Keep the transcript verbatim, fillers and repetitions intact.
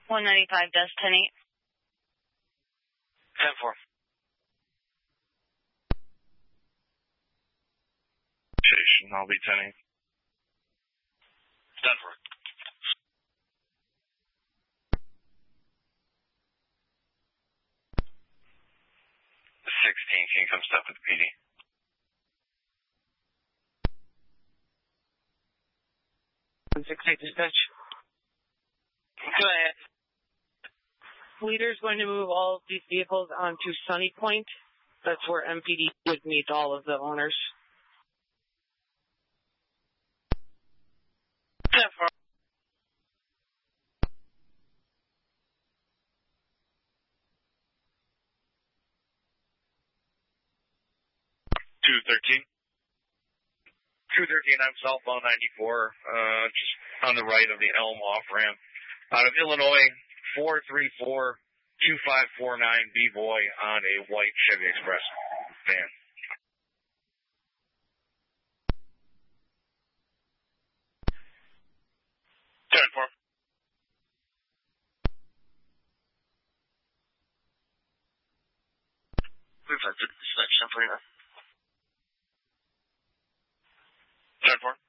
one ninety-five, does ten eight. ten four. Station, I'll be ten eight. ten four. sixteen, can you come step with the P D? one six eight dispatch. Go ahead. Leader's going to move all of these vehicles onto Sunny Point. That's where M P D would meet all of the owners. ten four. two thirteen. two thirteen, I'm southbound ninety-four, uh, just on the right of the Elm off-ramp. Out of Illinois, four three four two five four nine B-Boy on a white Chevy Express van. ten four. We've had to dispatch ten forty-nine. ten four.